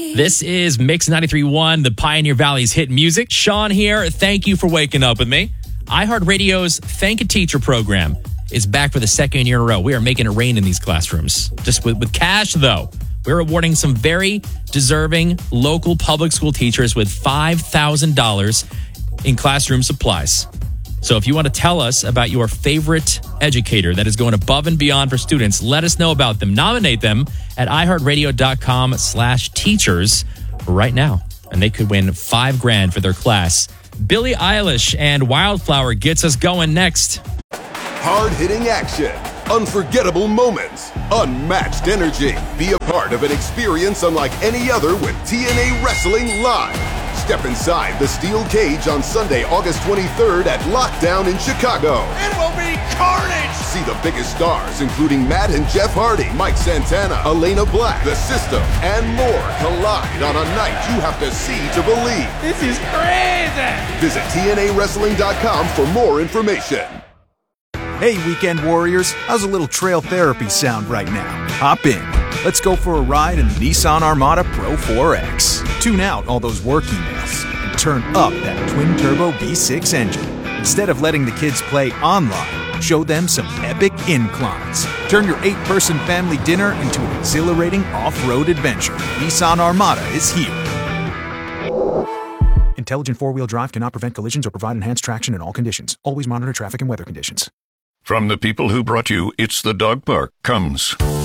This is Mix 93.1, the Pioneer Valley's hit music. Sean here. Thank you for waking up with me. iHeartRadio's Thank a Teacher program is back for the second year in a row. We are making it rain in these classrooms. Just with cash, though. We're awarding some very deserving local public school teachers with $5,000 in classroom supplies. So if you want to tell us about your favorite educator that is going above and beyond for students, let us know about them. Nominate them at iHeartRadio.com/teachers right now. And they could win $5,000 for their class. Billie Eilish and Wildflower gets us going next. Hard-hitting action, unforgettable moments, unmatched energy. Be a part of an experience unlike any other with TNA Wrestling Live. Step inside the steel cage on Sunday, August 23rd at Lockdown in Chicago. It will be carnage! See the biggest stars, including Matt and Jeff Hardy, Mike Santana, Elena Black, The System, and more collide on a night you have to see to believe. This is crazy! Visit TNAWrestling.com for more information. Hey, Weekend Warriors, how's a little trail therapy sound right now? Hop in. Let's go for a ride in the Nissan Armada Pro 4X. Tune out all those work emails and turn up that twin-turbo V6 engine. Instead of letting the kids play online, show them some epic inclines. Turn your 8-person family dinner into an exhilarating off-road adventure. Nissan Armada is here. Intelligent four-wheel drive cannot prevent collisions or provide enhanced traction in all conditions. Always monitor traffic and weather conditions. From the people who brought you It's the Dog Park comes